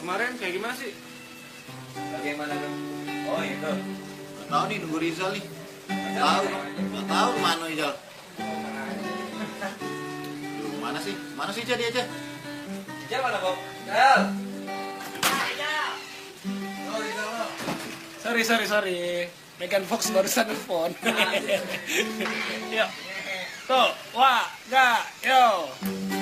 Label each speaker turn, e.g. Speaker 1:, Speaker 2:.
Speaker 1: kemarin kayak gimana sih?
Speaker 2: Bagaimana dong? Oh itu.
Speaker 3: Gak tahu nih, nunggu Rizal nih. Gak tahu kemana Rizal. Duh, mana sih dia aja?
Speaker 2: Ijal mana Bob? Ijal.
Speaker 1: Sorry. Megan Fox barusan nelfon. Yuk. Tuh, wah, ga, yo.